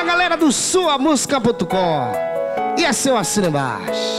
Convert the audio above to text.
galera do suamusica.com. E é seu assino embaixo.